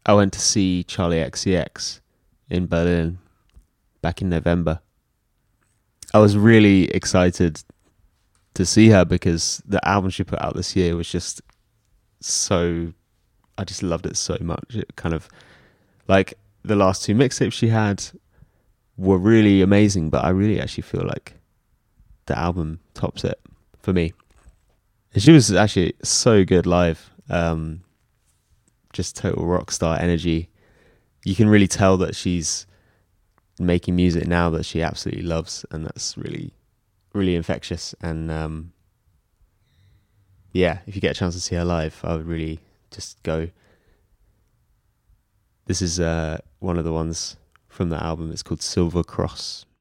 I went to see Charlie XCX in Berlin back in November. I was really excited to see her because the album she put out this year was just so. I just loved it so much. It kind of like the last two mixtapes she had were really amazing, but I really actually feel like the album tops it for me. And she was actually so good live. Just total rock star energy. You can really tell that she's making music now that she absolutely loves, and that's really, really infectious. And yeah, if you get a chance to see her live, I would really just go. This is one of the ones from the album. It's called Silver Cross.